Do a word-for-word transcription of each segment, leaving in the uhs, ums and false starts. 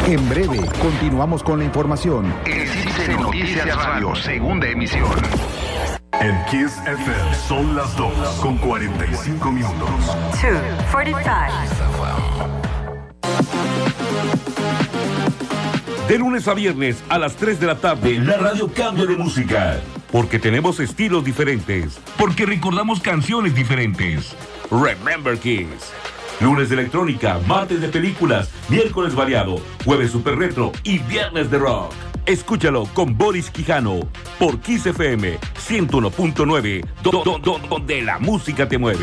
En breve, continuamos con la información. El Cipse Noticias Radio, segunda emisión. En Kiss F M son las dos con cuarenta y cinco minutos. dos cuarenta y cinco. De lunes a viernes a las tres de la tarde, la radio cambia de música. Porque tenemos estilos diferentes. Porque recordamos canciones diferentes. Remember Kiss. Lunes de electrónica, martes de películas, miércoles variado, jueves super retro y viernes de rock. Escúchalo con Boris Quijano por Kiss F M ciento uno punto nueve, do, do, do, donde la música te mueve.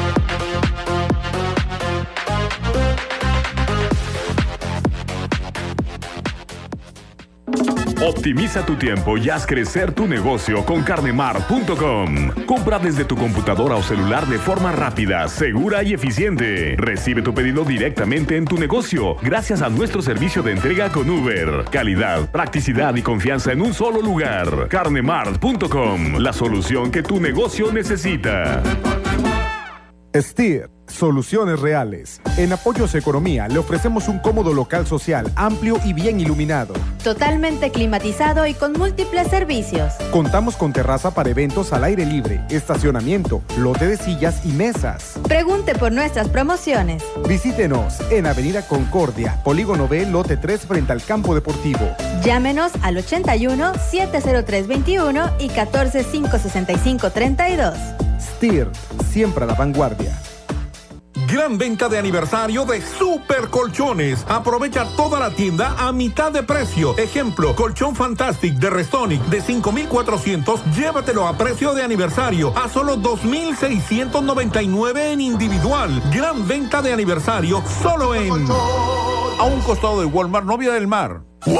Optimiza tu tiempo y haz crecer tu negocio con carnemart punto com. Compra desde tu computadora o celular de forma rápida, segura y eficiente. Recibe tu pedido directamente en tu negocio gracias a nuestro servicio de entrega con Uber. Calidad, practicidad y confianza en un solo lugar. carnemart punto com, la solución que tu negocio necesita. Steer, soluciones reales. En Apoyos Economía le ofrecemos un cómodo local social, amplio y bien iluminado. Totalmente climatizado y con múltiples servicios. Contamos con terraza para eventos al aire libre, estacionamiento, lote de sillas y mesas. Pregunte por nuestras promociones. Visítenos en Avenida Concordia, Polígono B, lote tres frente al campo deportivo. Llámenos al ochenta y uno, setecientos tres veintiuno y catorce, quinientos sesenta y cinco, treinta y dos. Steer, siempre a la vanguardia. Gran venta de aniversario de Super Colchones. Aprovecha toda la tienda a mitad de precio. Ejemplo, colchón Fantastic de Restonic de cinco mil cuatrocientos, llévatelo a precio de aniversario a solo dos mil seiscientos noventa y nueve en individual. Gran venta de aniversario solo en... A un costado de Walmart, Novia del Mar. ¡Wow!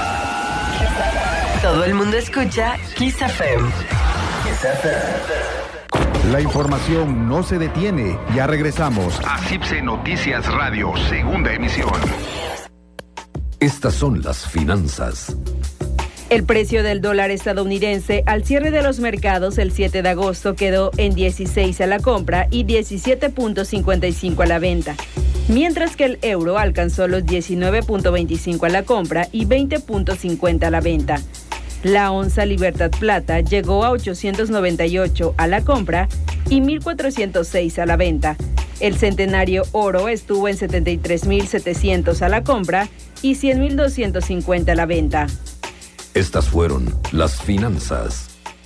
Todo el mundo escucha Kiss F M. Kiss F M. La información no se detiene. Ya regresamos a Cipse Noticias Radio, segunda emisión. Estas son las finanzas. El precio del dólar estadounidense al cierre de los mercados el siete de agosto quedó en dieciséis a la compra y diecisiete punto cincuenta y cinco a la venta, mientras que el euro alcanzó los diecinueve punto veinticinco a la compra y veinte punto cincuenta a la venta. La onza Libertad Plata llegó a ochocientos noventa y ocho a la compra y mil cuatrocientos seis a la venta. El centenario oro estuvo en setenta y tres mil setecientos a la compra y cien mil doscientos cincuenta a la venta. Estas fueron las finanzas.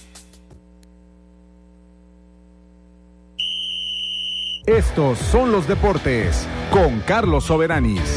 Estos son los deportes con Carlos Soberanis.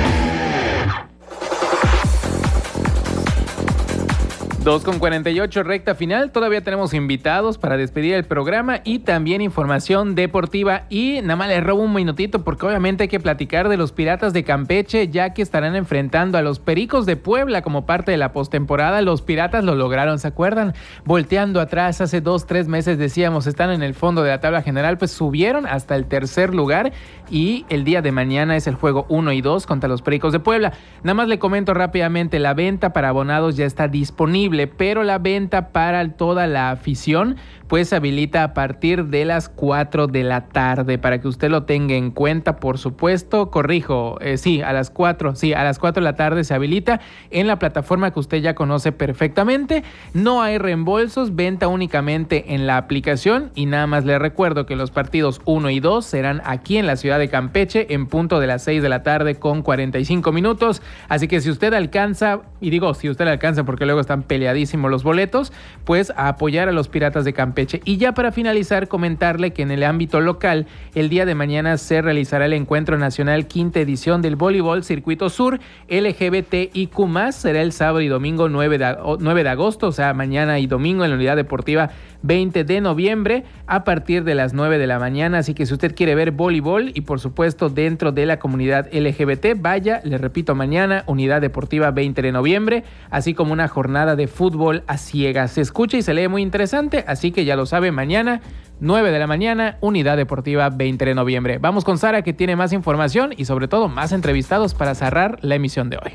dos con cuarenta y ocho, recta final. Todavía tenemos invitados para despedir el programa y también información deportiva. Y nada más les robo un minutito porque obviamente hay que platicar de los Piratas de Campeche, ya que estarán enfrentando a los Pericos de Puebla como parte de la postemporada. Los Piratas lo lograron, ¿se acuerdan? Volteando atrás, hace dos, tres meses decíamos, están en el fondo de la tabla general, pues subieron hasta el tercer lugar y el día de mañana es el juego uno y dos contra los Pericos de Puebla. Nada más le comento rápidamente, la venta para abonados ya está disponible, pero la venta para toda la afición pues se habilita a partir de las cuatro de la tarde, para que usted lo tenga en cuenta, por supuesto. Corrijo, eh, sí, a las cuatro, sí, a las cuatro de la tarde se habilita en la plataforma que usted ya conoce perfectamente. No hay reembolsos, venta únicamente en la aplicación, y nada más le recuerdo que los partidos uno y dos serán aquí en la ciudad de Campeche en punto de las seis de la tarde con cuarenta y cinco minutos, así que si usted alcanza, y digo si usted alcanza porque luego están peleadísimos los boletos, pues a apoyar a los Piratas de Campeche. Y ya para finalizar, comentarle que en el ámbito local, el día de mañana se realizará el Encuentro Nacional quinta edición del Voleibol Circuito Sur L G B T I Q más, será el sábado y domingo nueve de agosto, o sea, mañana y domingo en la Unidad Deportiva veinte de noviembre a partir de las nueve de la mañana, así que si usted quiere ver voleibol y por supuesto dentro de la comunidad L G B T, vaya, le repito, mañana Unidad Deportiva veinte de noviembre, así como una jornada de fútbol a ciegas. Se escucha y se lee muy interesante, así que ya lo sabe, mañana nueve de la mañana, Unidad Deportiva veinte de noviembre. Vamos con Sara, que tiene más información y sobre todo más entrevistados para cerrar la emisión de hoy.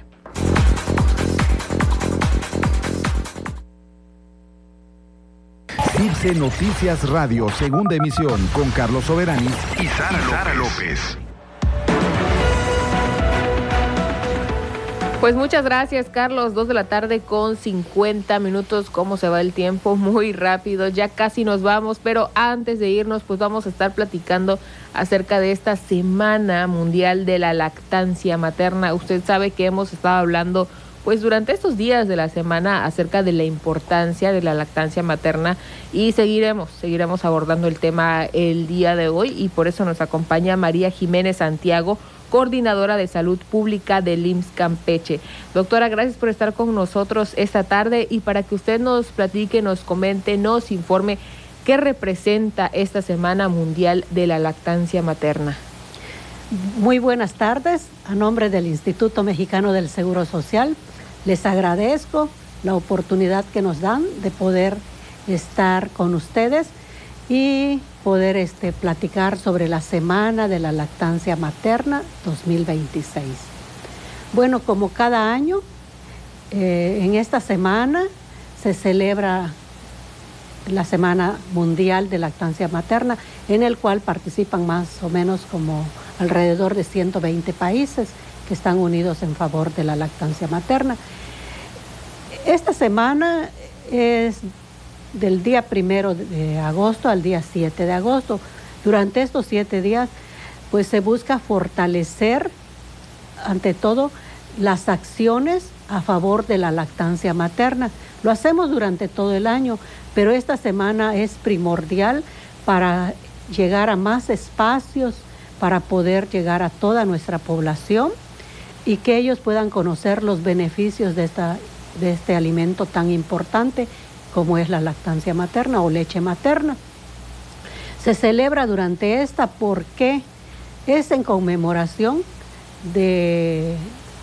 Cipse Noticias Radio, segunda emisión, con Carlos Soberanis y Sara, Sara López. Pues muchas gracias, Carlos. Dos de la tarde con cincuenta minutos. ¿Cómo se va el tiempo? Muy rápido. Ya casi nos vamos, pero antes de irnos, pues vamos a estar platicando acerca de esta Semana Mundial de la Lactancia Materna. Usted sabe que hemos estado hablando, pues durante estos días de la semana, acerca de la importancia de la lactancia materna, y seguiremos, seguiremos abordando el tema el día de hoy, y por eso nos acompaña María Jiménez Santiago, coordinadora de Salud Pública del I M S S Campeche. Doctora, gracias por estar con nosotros esta tarde, y para que usted nos platique, nos comente, nos informe qué representa esta Semana Mundial de la Lactancia Materna. Muy buenas tardes. A nombre del Instituto Mexicano del Seguro Social, les agradezco la oportunidad que nos dan de poder estar con ustedes y poder este, platicar sobre la Semana de la Lactancia Materna dos mil veintiséis. Bueno, como cada año, eh, en esta semana se celebra la Semana Mundial de Lactancia Materna, en el cual participan más o menos como alrededor de ciento veinte países que están unidos en favor de la lactancia materna. Esta semana es del día primero de agosto al día siete de agosto. Durante estos siete días, pues se busca fortalecer, ante todo, las acciones a favor de la lactancia materna. Lo hacemos durante todo el año, pero esta semana es primordial para llegar a más espacios, para poder llegar a toda nuestra población y que ellos puedan conocer los beneficios de, esta, de este alimento tan importante como es la lactancia materna o leche materna. Se celebra durante esta porque es en conmemoración de,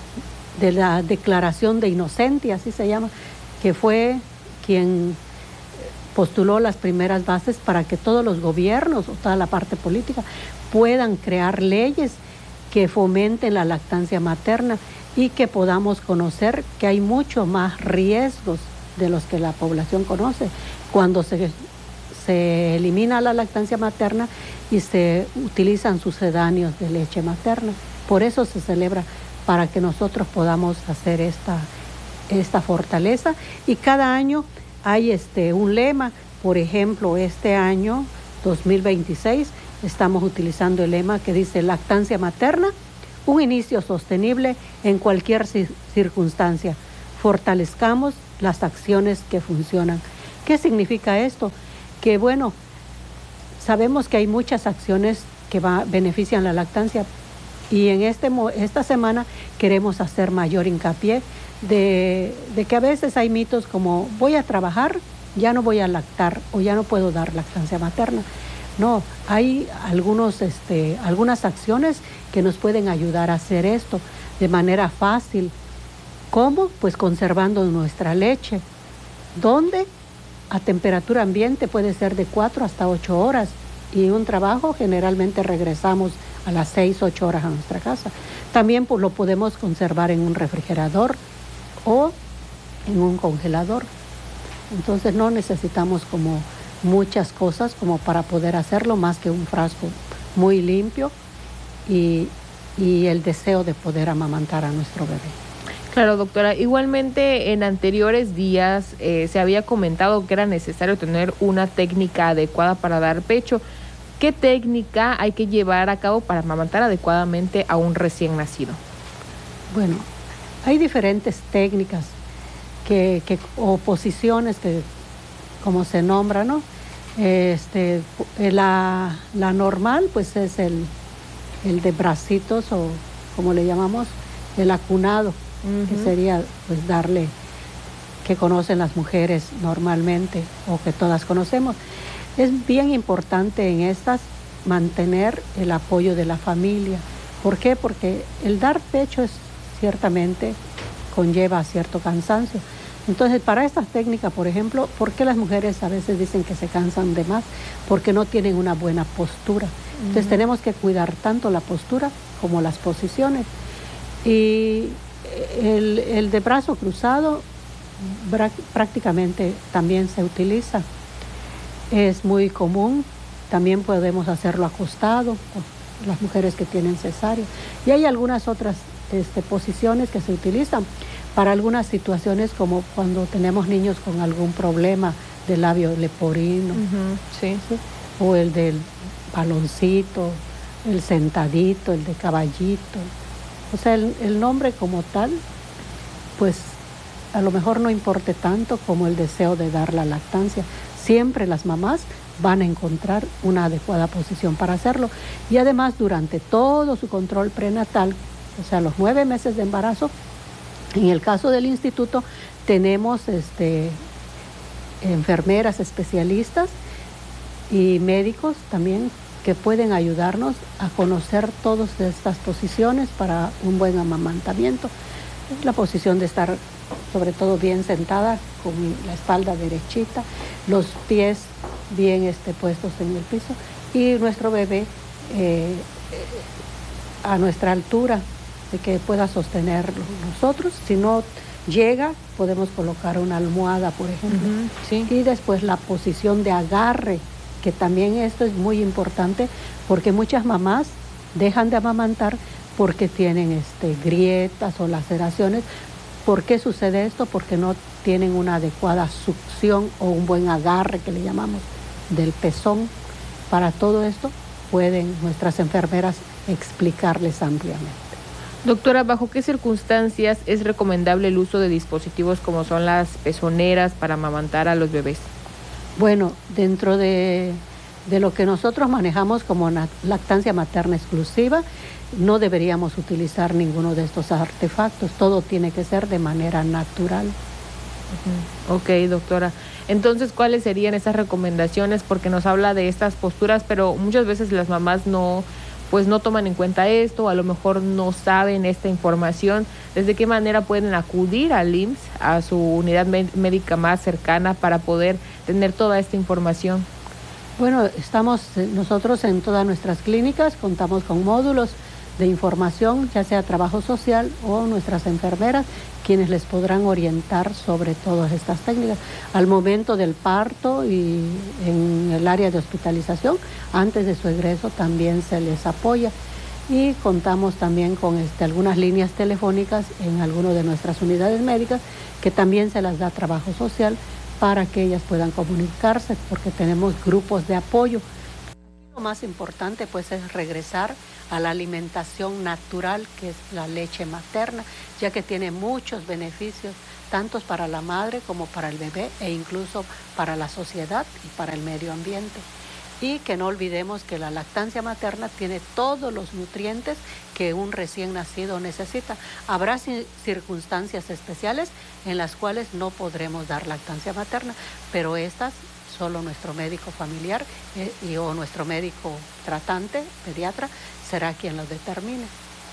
de la Declaración de Inocencia, así se llama, que fue quien postuló las primeras bases para que todos los gobiernos o toda la parte política puedan crear leyes que fomenten la lactancia materna y que podamos conocer que hay mucho más riesgos de los que la población conoce cuando se, se elimina la lactancia materna y se utilizan sucedáneos de leche materna. Por eso se celebra, para que nosotros podamos hacer esta, esta fortaleza, y cada año hay este, un lema. Por ejemplo, este año dos mil veintiséis estamos utilizando el lema que dice: lactancia materna, un inicio sostenible en cualquier circunstancia. Fortalezcamos las acciones que funcionan. ¿Qué significa esto? Que bueno, sabemos que hay muchas acciones que va, benefician la lactancia, y en este, esta semana queremos hacer mayor hincapié de, de que a veces hay mitos como: voy a trabajar, ya no voy a lactar o ya no puedo dar lactancia materna. No, hay algunos, este, algunas acciones que nos pueden ayudar a hacer esto de manera fácil. ¿Cómo? Pues conservando nuestra leche. ¿Dónde? A temperatura ambiente, puede ser de cuatro hasta ocho horas. Y un trabajo generalmente regresamos a las seis, ocho horas a nuestra casa. También pues, lo podemos conservar en un refrigerador o en un congelador. Entonces no necesitamos como muchas cosas como para poder hacerlo, más que un frasco muy limpio y, y el deseo de poder amamantar a nuestro bebé. Claro, doctora. Igualmente, en anteriores días eh, se había comentado que era necesario tener una técnica adecuada para dar pecho. ¿Qué técnica hay que llevar a cabo para amamantar adecuadamente a un recién nacido? Bueno, hay diferentes técnicas que, que, o posiciones que, como se nombra, ¿no? Este, la, la normal, pues es el, el de bracitos, o como le llamamos, el acunado. Uh-huh. Que sería pues darle, que conocen las mujeres normalmente o que todas conocemos. Es bien importante en estas mantener el apoyo de la familia. ¿Por qué? Porque el dar pecho es ciertamente conlleva cierto cansancio. Entonces, para estas técnicas, por ejemplo, ¿por qué las mujeres a veces dicen que se cansan de más? Porque no tienen una buena postura. Entonces, uh-huh. tenemos que cuidar tanto la postura como las posiciones. Y El, el de brazo cruzado prácticamente también se utiliza. Es muy común. También podemos hacerlo acostado, las mujeres que tienen cesárea. Y hay algunas otras este, posiciones que se utilizan para algunas situaciones, como cuando tenemos niños con algún problema del labio leporino, uh-huh, sí. ¿sí? O el del baloncito, el sentadito, el de caballito. O sea, el, el nombre como tal, pues a lo mejor no importe tanto como el deseo de dar la lactancia. Siempre las mamás van a encontrar una adecuada posición para hacerlo. Y además, durante todo su control prenatal, o sea, los nueve meses de embarazo, en el caso del instituto, tenemos este, enfermeras especialistas y médicos también que pueden ayudarnos a conocer todas estas posiciones para un buen amamantamiento. La posición de estar sobre todo bien sentada, con la espalda derechita, los pies bien este, puestos en el piso y nuestro bebé eh, a nuestra altura, de que pueda sostener nosotros. Si no llega, podemos colocar una almohada, por ejemplo. Uh-huh, sí. Y después la posición de agarre, que también esto es muy importante porque muchas mamás dejan de amamantar porque tienen este, grietas o laceraciones. ¿Por qué sucede esto? Porque no tienen una adecuada succión o un buen agarre, que le llamamos, del pezón. Para todo esto pueden nuestras enfermeras explicarles ampliamente. Doctora, ¿bajo qué circunstancias es recomendable el uso de dispositivos como son las pezoneras para amamantar a los bebés? Bueno, dentro de, de lo que nosotros manejamos como lactancia materna exclusiva, no deberíamos utilizar ninguno de estos artefactos. Todo tiene que ser de manera natural. Uh-huh. Ok, doctora. Entonces, ¿cuáles serían esas recomendaciones? Porque nos habla de estas posturas, pero muchas veces las mamás no, pues no toman en cuenta esto, a lo mejor no saben esta información. ¿Desde qué manera pueden acudir al I M S S, a su unidad médica más cercana, para poder tener toda esta información? Bueno, estamos nosotros en todas nuestras clínicas, contamos con módulos de información, ya sea trabajo social o nuestras enfermeras, quienes les podrán orientar sobre todas estas técnicas. Al momento del parto y en el área de hospitalización, antes de su egreso, también se les apoya. Y contamos también con este, algunas líneas telefónicas en algunas de nuestras unidades médicas, que también se las da trabajo social para que ellas puedan comunicarse, porque tenemos grupos de apoyo. Lo más importante pues es regresar a la alimentación natural, que es la leche materna, ya que tiene muchos beneficios, tanto para la madre como para el bebé, e incluso para la sociedad y para el medio ambiente. Y que no olvidemos que la lactancia materna tiene todos los nutrientes que un recién nacido necesita. Habrá circunstancias especiales en las cuales no podremos dar lactancia materna, pero estas solo nuestro médico familiar eh, y, o nuestro médico tratante, pediatra, será quien los determine.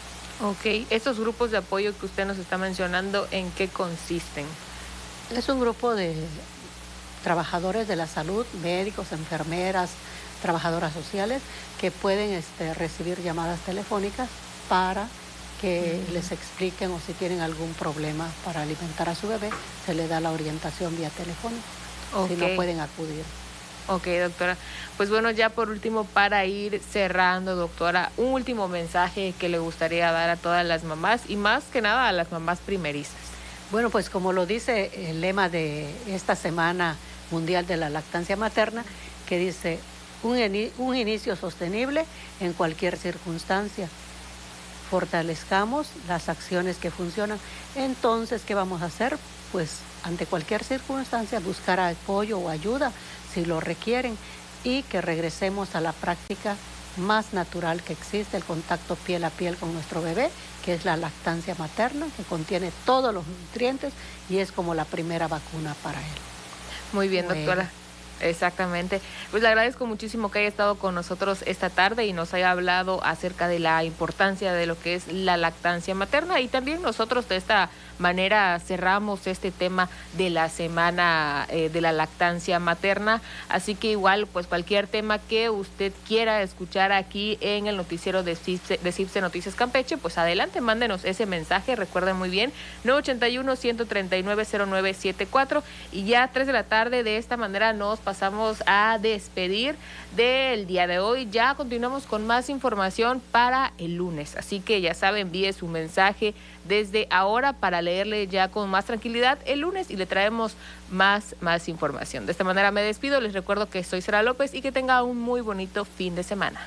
Ok, estos grupos de apoyo que usted nos está mencionando, ¿en qué consisten? Es un grupo de trabajadores de la salud, médicos, enfermeras, trabajadoras sociales, que pueden este, recibir llamadas telefónicas para que uh-huh. les expliquen, o si tienen algún problema para alimentar a su bebé, se le da la orientación vía telefónica. Okay. Si no pueden acudir. Ok, doctora. Pues bueno, ya por último, para ir cerrando, doctora, un último mensaje que le gustaría dar a todas las mamás y más que nada a las mamás primerizas. Bueno, pues como lo dice el lema de esta Semana Mundial de la Lactancia Materna, que dice un, un inicio sostenible en cualquier circunstancia. Fortalezcamos las acciones que funcionan. Entonces, ¿qué vamos a hacer? Pues ante cualquier circunstancia buscar apoyo o ayuda si lo requieren, y que regresemos a la práctica más natural que existe, el contacto piel a piel con nuestro bebé, que es la lactancia materna, que contiene todos los nutrientes y es como la primera vacuna para él. Muy bien, bueno. Doctora. Exactamente. Pues le agradezco muchísimo que haya estado con nosotros esta tarde y nos haya hablado acerca de la importancia de lo que es la lactancia materna, y también nosotros de esta manera cerramos este tema de la semana eh, de la lactancia materna. Así que igual, pues cualquier tema que usted quiera escuchar aquí en el noticiero de CIPSE, de CIPSE Noticias Campeche, pues adelante, mándenos ese mensaje. Recuerden muy bien, nueve ocho uno, uno tres nueve, cero nueve siete cuatro, y ya a tres de la tarde de esta manera nos pasamos a despedir del día de hoy. Ya continuamos con más información para el lunes, así que ya saben, envíe su mensaje desde ahora para leerle ya con más tranquilidad el lunes y le traemos más, más información. De esta manera me despido, les recuerdo que soy Sara López y que tenga un muy bonito fin de semana.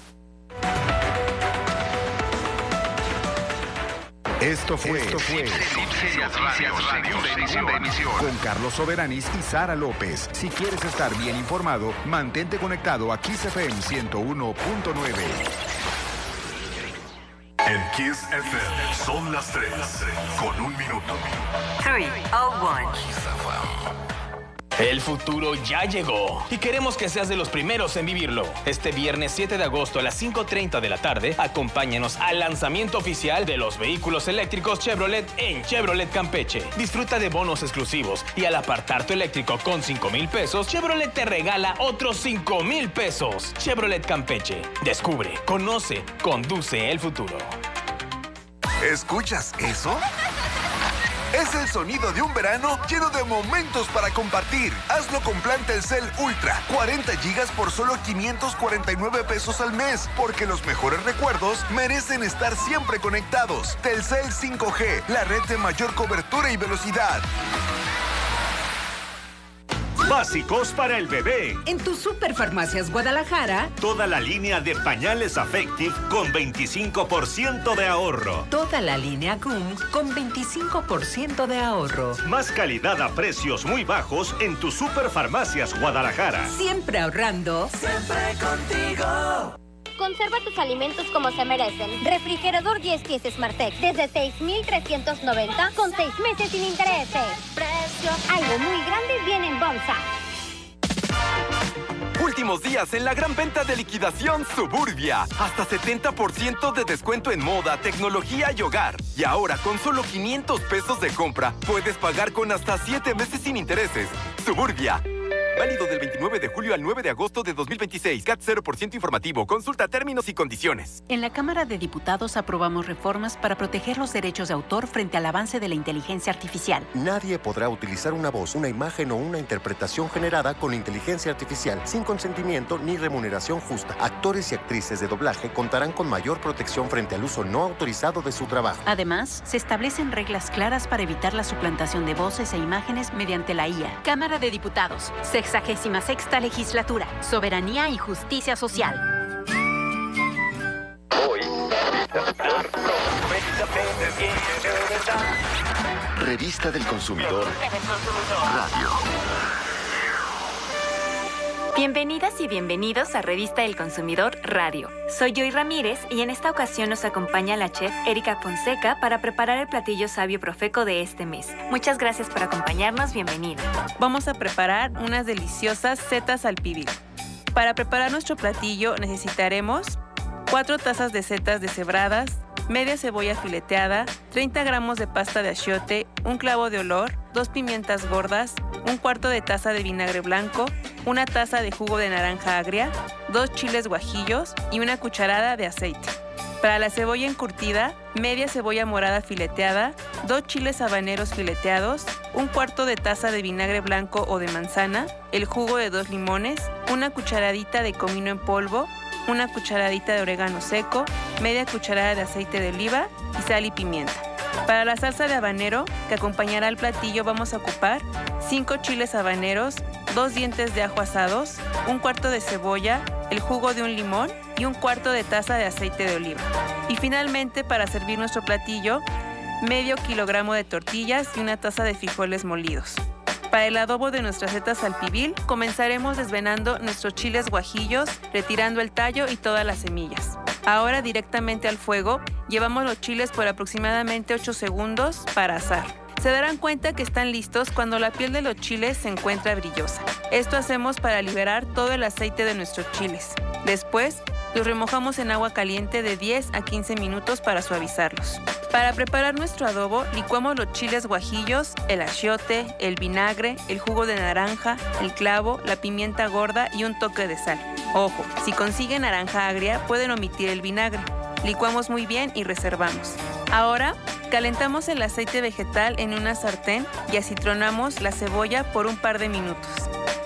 Esto fue, Esto fue Noticias Radio, segunda emisión, con Carlos Soberanis y Sara López. Si quieres estar bien informado, mantente conectado a Kiss F M ciento uno punto nueve. En Kiss F M son las tres con un minuto. tres, dos, uno. El futuro ya llegó y queremos que seas de los primeros en vivirlo. Este viernes siete de agosto a las cinco treinta de la tarde, acompáñanos al lanzamiento oficial de los vehículos eléctricos Chevrolet en Chevrolet Campeche. Disfruta de bonos exclusivos y al apartar tu eléctrico con cinco mil pesos, Chevrolet te regala otros cinco mil pesos. Chevrolet Campeche. Descubre, conoce, conduce el futuro. ¿Escuchas eso? Es el sonido de un verano lleno de momentos para compartir. Hazlo con plan Telcel Ultra. cuarenta gigas por solo quinientos cuarenta y nueve pesos al mes. Porque los mejores recuerdos merecen estar siempre conectados. Telcel cinco G, la red de mayor cobertura y velocidad. Básicos para el bebé. En tu Superfarmacias Guadalajara, Toda la línea de pañales Affective con veinticinco por ciento de ahorro. toda la línea C U M con veinticinco por ciento de ahorro. Más calidad a precios muy bajos en tu Superfarmacias Guadalajara. Siempre ahorrando. Siempre contigo. Conserva tus alimentos como se merecen. Refrigerador diez pies Smartec desde seis mil trescientos noventa con seis meses sin intereses. Precio. Algo muy grande viene en Bomsa. Últimos días en la gran venta de liquidación Suburbia. Hasta setenta por ciento de descuento en moda, tecnología y hogar. Y ahora con solo quinientos pesos de compra puedes pagar con hasta siete meses sin intereses. Suburbia. Válido del veintinueve de julio al nueve de agosto de dos mil veintiséis. C A T cero por ciento informativo. Consulta términos y condiciones. En la Cámara de Diputados aprobamos reformas para proteger los derechos de autor frente al avance de la inteligencia artificial. Nadie podrá utilizar una voz, una imagen o una interpretación generada con inteligencia artificial sin consentimiento ni remuneración justa. Actores y actrices de doblaje contarán con mayor protección frente al uso no autorizado de su trabajo. Además, se establecen reglas claras para evitar la suplantación de voces e imágenes mediante la I A. Cámara de Diputados, sexagésima sexta legislatura, soberanía y justicia social. Hoy, Revista del Consumidor Radio. Bienvenidas y bienvenidos a Revista del Consumidor Radio. Soy Joy Ramírez y en esta ocasión nos acompaña la chef Erika Fonseca para preparar el platillo sabio profeco de este mes. Muchas gracias por acompañarnos, bienvenida. Vamos a preparar unas deliciosas setas al pibil. Para preparar nuestro platillo necesitaremos cuatro tazas de setas deshebradas, media cebolla fileteada, treinta gramos de pasta de achiote, un clavo de olor, dos pimientas gordas, un cuarto de taza de vinagre blanco, una taza de jugo de naranja agria, dos chiles guajillos y una cucharada de aceite. Para la cebolla encurtida, media cebolla morada fileteada, dos chiles habaneros fileteados, un cuarto de taza de vinagre blanco o de manzana, el jugo de dos limones, una cucharadita de comino en polvo, una cucharadita de orégano seco, media cucharada de aceite de oliva y sal y pimienta. Para la salsa de habanero, que acompañará al platillo, vamos a ocupar cinco chiles habaneros, dos dientes de ajo asados, un cuarto de cebolla, el jugo de un limón y un cuarto de taza de aceite de oliva. Y finalmente, para servir nuestro platillo, medio kilogramo de tortillas y una taza de frijoles molidos. Para el adobo de nuestras setas al pibil, comenzaremos desvenando nuestros chiles guajillos, retirando el tallo y todas las semillas. Ahora, directamente al fuego, llevamos los chiles por aproximadamente ocho segundos para asar. Se darán cuenta que están listos cuando la piel de los chiles se encuentra brillosa. Esto hacemos para liberar todo el aceite de nuestros chiles. Después, los remojamos en agua caliente de diez a quince minutos para suavizarlos. Para preparar nuestro adobo, licuamos los chiles guajillos, el achiote, el vinagre, el jugo de naranja, el clavo, la pimienta gorda y un toque de sal. Ojo, si consiguen naranja agria, pueden omitir el vinagre. Licuamos muy bien y reservamos. Ahora, calentamos el aceite vegetal en una sartén y acitronamos la cebolla por un par de minutos.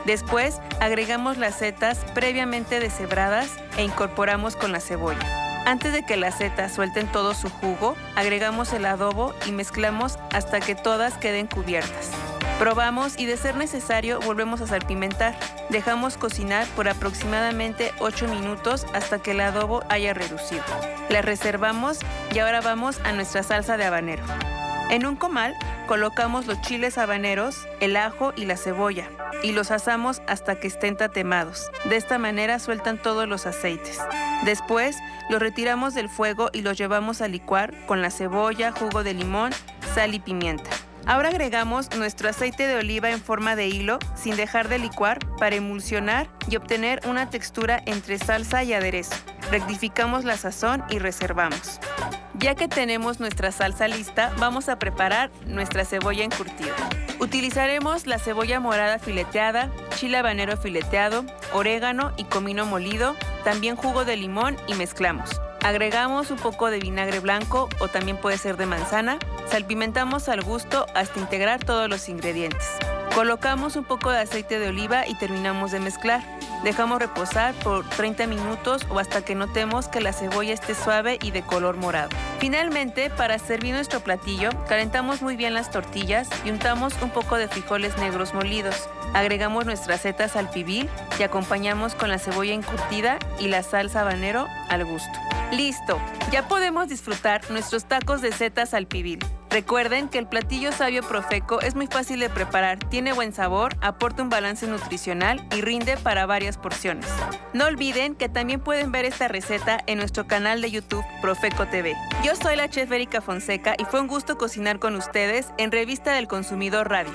Después, agregamos las setas previamente deshebradas e incorporamos con la cebolla. Antes de que las setas suelten todo su jugo, agregamos el adobo y mezclamos hasta que todas queden cubiertas. Probamos y de ser necesario volvemos a salpimentar. Dejamos cocinar por aproximadamente ocho minutos hasta que el adobo haya reducido. La reservamos y ahora vamos a nuestra salsa de habanero. En un comal colocamos los chiles habaneros, el ajo y la cebolla y los asamos hasta que estén tatemados. De esta manera sueltan todos los aceites. Después los retiramos del fuego y los llevamos a licuar con la cebolla, jugo de limón, sal y pimienta. Ahora agregamos nuestro aceite de oliva en forma de hilo sin dejar de licuar para emulsionar y obtener una textura entre salsa y aderezo. Rectificamos la sazón y reservamos. Ya que tenemos nuestra salsa lista, vamos a preparar nuestra cebolla encurtida. Utilizaremos la cebolla morada fileteada, chile habanero fileteado, orégano y comino molido, también jugo de limón y mezclamos. Agregamos un poco de vinagre blanco o también puede ser de manzana. Salpimentamos al gusto hasta integrar todos los ingredientes. Colocamos un poco de aceite de oliva y terminamos de mezclar. Dejamos reposar por treinta minutos o hasta que notemos que la cebolla esté suave y de color morado. Finalmente, para servir nuestro platillo, calentamos muy bien las tortillas y untamos un poco de frijoles negros molidos. Agregamos nuestras setas al pibil y acompañamos con la cebolla encurtida y la salsa habanero al gusto. ¡Listo! Ya podemos disfrutar nuestros tacos de setas al pibil. Recuerden que el platillo Sabio Profeco es muy fácil de preparar, tiene buen sabor, aporta un balance nutricional y rinde para varias porciones. No olviden que también pueden ver esta receta en nuestro canal de YouTube Profeco T V. Yo soy la chef Erika Fonseca y fue un gusto cocinar con ustedes en Revista del Consumidor Radio.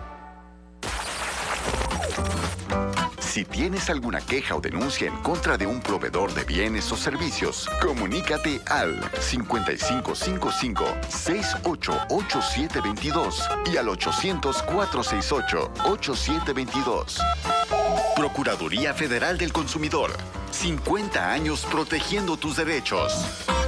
Si tienes alguna queja o denuncia en contra de un proveedor de bienes o servicios, comunícate al cincuenta y cinco cincuenta y cinco, sesenta y ocho, ochenta y siete veintidós y al ochocientos, cuatrocientos sesenta y ocho, ochenta y siete veintidós. Procuraduría Federal del Consumidor. cincuenta años protegiendo tus derechos.